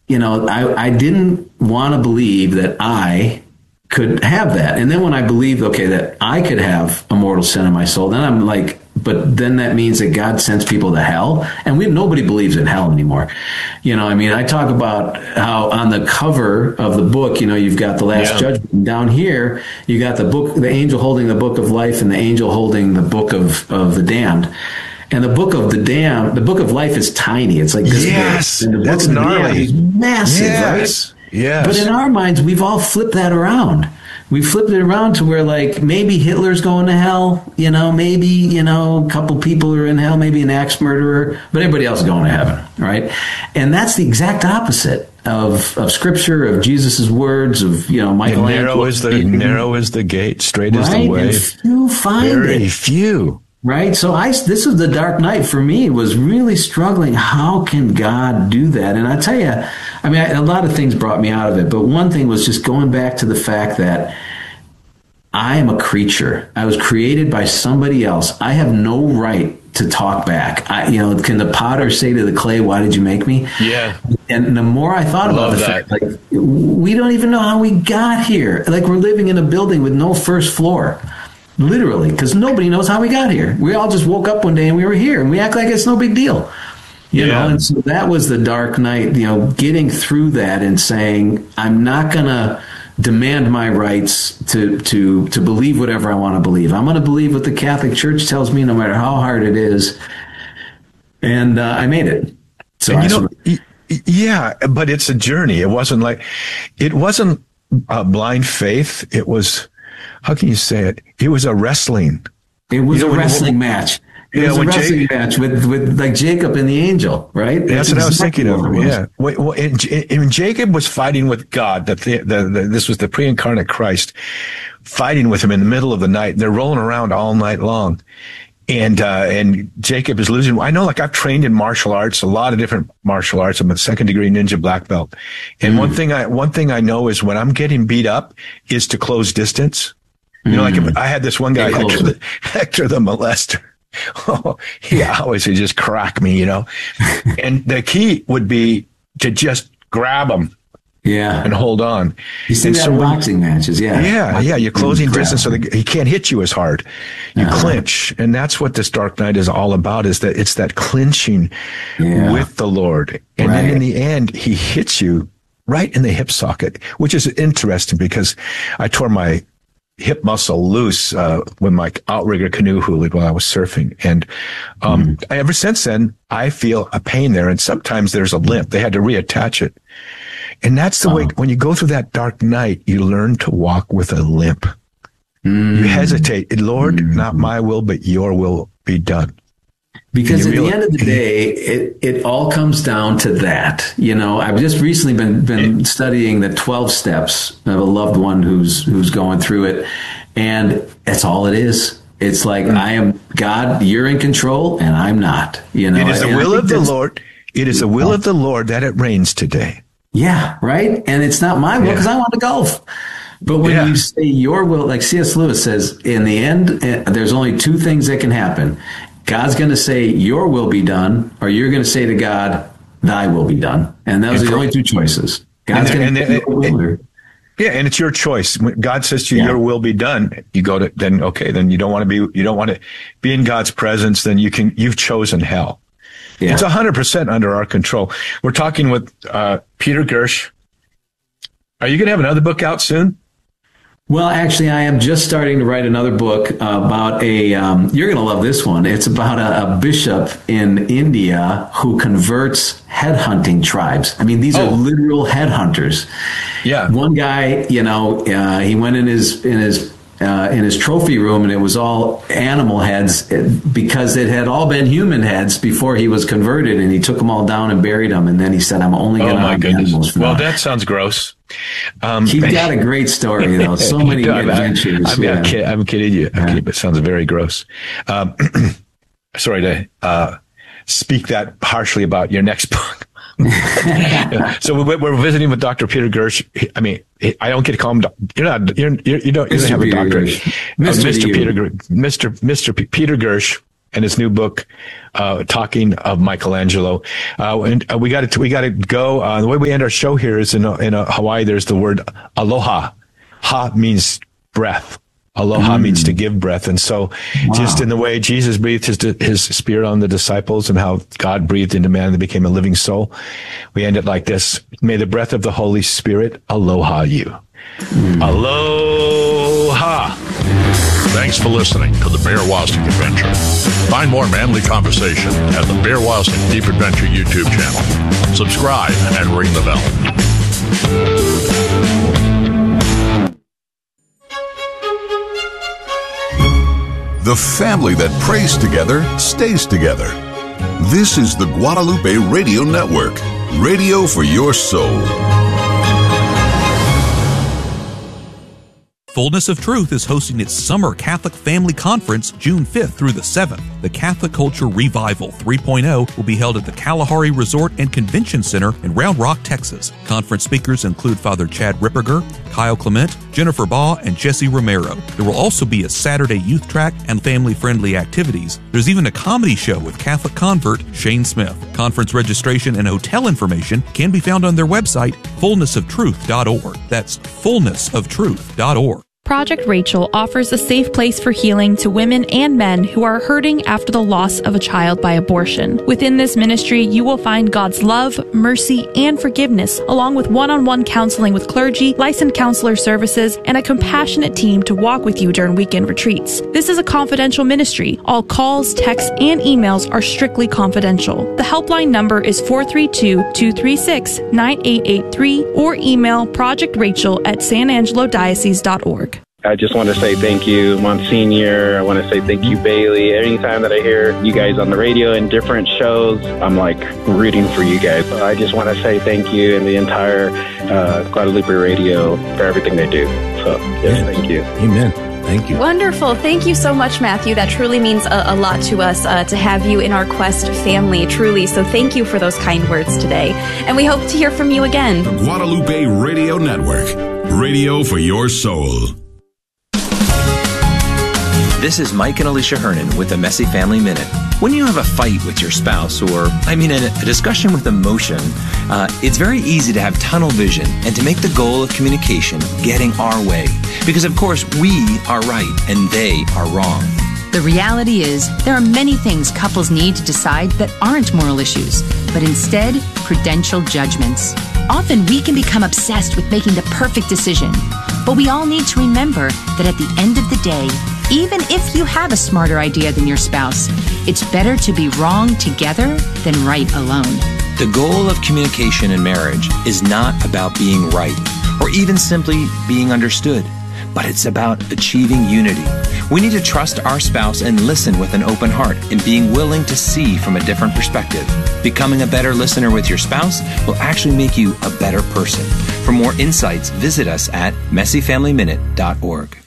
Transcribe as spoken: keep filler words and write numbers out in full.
you know, I, I didn't want to believe that I could have that. And then when I believed, okay, that I could have a mortal sin in my soul, then I'm like, but then that means that God sends people to hell. And we nobody believes in hell anymore. You know, I mean, I talk about how on the cover of the book, you know, you've got the Last yeah. Judgment. Down here, you got the book, the angel holding the book of life and the angel holding the book of, of the damned. And the book of the damned, the book of life is tiny. It's like this. Yes, big. And the book that's of the gnarly. damned is massive, Yes. right? Yes. But in our minds, we've all flipped that around. We flipped it around to where, like, maybe Hitler's going to hell, you know, maybe, you know, a couple people are in hell, maybe an axe murderer, but everybody else is going to heaven, right? And that's the exact opposite of, of Scripture, of Jesus's words, of, you know, Michael and narrow is the narrow is the gate, straight is right? the way. And few find Very it. few. Right. So I, this is the dark night for me, was really struggling. How can God do that? And I tell you, I mean, I, a lot of things brought me out of it. But one thing was just going back to the fact that I am a creature. I was created by somebody else. I have no right to talk back. I, you know, can the potter say to the clay, why did you make me? Yeah. And the more I thought Love about the that. fact, like, we don't even know how we got here. Like, we're living in a building with no first floor. Literally, because nobody knows how we got here. We all just woke up one day and we were here, and we act like it's no big deal. You yeah. know, and so that was the dark night, you know, getting through that and saying, I'm not going to demand my rights to, to, to believe whatever I want to believe. I'm going to believe what the Catholic Church tells me, no matter how hard it is. And uh, I made it. So and I you know, sort of, yeah, but it's a journey. It wasn't like, it wasn't a blind faith. It was, how can you say it? It was a wrestling. It was you know, a wrestling when, match. It yeah, was a when wrestling Jake, match with, with like Jacob and the angel, right? That's, that's what exactly I was thinking of. Yeah. When, when Jacob was fighting with God, that the, the, the, this was the pre-incarnate Christ fighting with him in the middle of the night. They're rolling around all night long. And, uh, and Jacob is losing. I know, like, I've trained in martial arts, a lot of different martial arts. I'm a second degree ninja black belt. And mm. one thing I, one thing I know is when I'm getting beat up is to close distance. You know, like if I had this one guy, Hector the, Hector the molester. Oh, he always would just crack me, you know. And the key would be to just grab him, yeah, and hold on. You see and that so in boxing matches, yeah, yeah, boxing, yeah. You're closing grab. distance so that he can't hit you as hard. You uh-huh. clinch, and that's what this dark night is all about. Is that it's that clinching yeah. with the Lord, and right. then in the end, He hits you right in the hip socket, which is interesting because I tore my hip muscle loose uh, when my outrigger canoe hooled while I was surfing. And um, mm. ever since then, I feel a pain there. And sometimes there's a limp. They had to reattach it. And that's the oh. way, when you go through that dark night, you learn to walk with a limp. Mm. You hesitate. Lord, mm. not my will, but your will be done. Because at the end of the day, it, it all comes down to that. You know, I've just recently been been studying the twelve steps of a loved one who's who's going through it, and that's all it is. It's like, I am God, you're in control, and I'm not. You know, it is the and will of the Lord. It is the will of the Lord that it rains today. Yeah, right. And it's not my will because yeah. I want to golf. But when yeah. you say your will, like C S Lewis says, in the end, there's only two things that can happen. God's going to say, your will be done, or you're going to say to God, thy will be done. And those are the only two choices. God's going to say your will. Yeah, and it's your choice. When God says to you, yeah. your will be done, you go to, then, okay, then you don't want to be, you don't want to be in God's presence, then you can, you've chosen hell. Yeah. It's one hundred percent under our control. We're talking with uh, Peter Gersh. Are you going to have another book out soon? Well, actually, I am just starting to write another book about a, um, you're going to love this one. It's about a, a bishop in India who converts headhunting tribes. I mean, these oh. are literal headhunters. Yeah. One guy, you know, uh, he went in his, in his, uh, in his trophy room, and it was all animal heads because it had all been human heads before he was converted, and he took them all down and buried them. And then he said, I'm only going to oh hunt animals from Well, now. that sounds gross. Um, He's got a great story, though. So many no, I'm, adventures. I'm, yeah. I'm, kid, I'm kidding you. I'm yeah. kidding, but it sounds very gross. Um, sorry to uh, speak that harshly about your next book. So we're visiting with Doctor Peter Gersh. I mean, I don't get to call him. You're not. You're. you're you don't. You don't have a doctorate. Mister Uh, Mister Peter. Mister Mister P- Peter Gersh. and his new book, uh, talking of Michelangelo. Uh, and uh, we got to we got to go. Uh, the way we end our show here is in uh, in uh, Hawaii. There's the word aloha. Ha means breath. Aloha mm. means to give breath. And so wow. just in the way Jesus breathed his, his spirit on the disciples and how God breathed into man and became a living soul, we end it like this. May the breath of the Holy Spirit aloha you. Mm. Aloha. Thanks for listening to the Bear Wozniak Adventure. Find more manly conversation at the Bear Wozniak Deep Adventure YouTube channel. Subscribe and ring the bell. The family that prays together stays together. This is the Guadalupe Radio Network, radio for your soul. Fullness of Truth is hosting its Summer Catholic Family Conference June fifth through the seventh. The Catholic Culture Revival three point oh will be held at the Kalahari Resort and Convention Center in Round Rock, Texas. Conference speakers include Father Chad Ripperger, Kyle Clement, Jennifer Baugh, and Jesse Romero. There will also be a Saturday youth track and family-friendly activities. There's even a comedy show with Catholic convert Shane Smith. Conference registration and hotel information can be found on their website, fullness of truth dot org. That's fullness of truth dot org. Project Rachel offers a safe place for healing to women and men who are hurting after the loss of a child by abortion. Within this ministry, you will find God's love, mercy, and forgiveness, along with one-on-one counseling with clergy, licensed counselor services, and a compassionate team to walk with you during weekend retreats. This is a confidential ministry. All calls, texts, and emails are strictly confidential. The helpline number is four three two, two three six, nine eight eight three or email project rachel at san angelo diocese dot org. I just want to say thank you, Monsignor. I want to say thank you, Bailey. Anytime that I hear you guys on the radio in different shows, I'm like rooting for you guys. I just want to say thank you and the entire uh, Guadalupe Radio for everything they do. So, yes, thank you. Amen. Thank you. Wonderful. Thank you so much, Matthew. That truly means a, a lot to us uh, to have you in our Quest family, truly. So thank you for those kind words today. And we hope to hear from you again. The Guadalupe Radio Network, radio for your soul. This is Mike and Alicia Hernan with the Messy Family Minute. When you have a fight with your spouse, or, I mean, a, a discussion with emotion, uh, it's very easy to have tunnel vision and to make the goal of communication getting our way. Because, of course, we are right and they are wrong. The reality is, there are many things couples need to decide that aren't moral issues, but instead, prudential judgments. Often we can become obsessed with making the perfect decision, but we all need to remember that at the end of the day, even if you have a smarter idea than your spouse, it's better to be wrong together than right alone. The goal of communication in marriage is not about being right or even simply being understood, but it's about achieving unity. We need to trust our spouse and listen with an open heart and being willing to see from a different perspective. Becoming a better listener with your spouse will actually make you a better person. For more insights, visit us at messy family minute dot org.